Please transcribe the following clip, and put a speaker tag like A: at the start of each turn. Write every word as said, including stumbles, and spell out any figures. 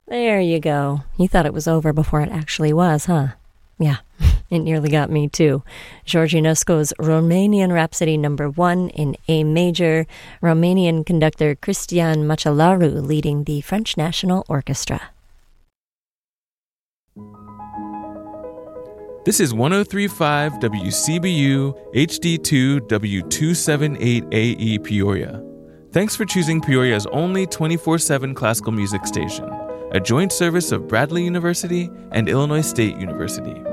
A: There you go. You thought it was over before it actually was, huh? Yeah, it nearly got me too. George Enesco's Romanian Rhapsody number one in A major, Romanian conductor Cristian Machelaru leading the French National Orchestra.
B: This is one oh three point five W C B U H D two W two seventy-eight A E Peoria. Thanks for choosing Peoria's only twenty-four seven classical music station, a joint service of Bradley University and Illinois State University.